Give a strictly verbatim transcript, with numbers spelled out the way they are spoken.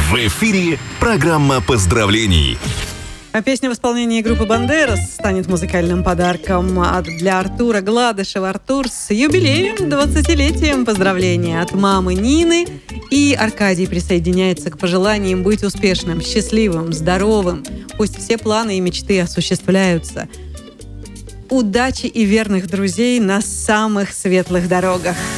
В эфире программа поздравлений. А песня в исполнении группы «Бандерас» станет музыкальным подарком для Артура Гладышева. Артур, с юбилеем, двадцатилетием поздравления от мамы Нины. И Аркадий присоединяется к пожеланиям быть успешным, счастливым, здоровым. Пусть все планы и мечты осуществляются. Удачи и верных друзей на самых светлых дорогах.